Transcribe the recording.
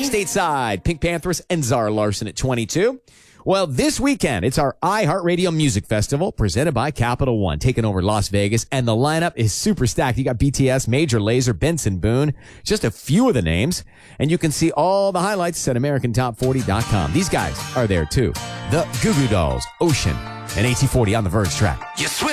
Stateside, Pink Panthers and Zara Larsson at 22. Well, this weekend, it's our iHeartRadio Music Festival presented by Capital One, taking over Las Vegas, and the lineup is super stacked. You got BTS, Major Lazer, Benson Boone, just a few of the names, and you can see all the highlights at AmericanTop40.com. These guys are there too. The Goo Goo Dolls, Ocean, and AT40 on the Verge track. You swim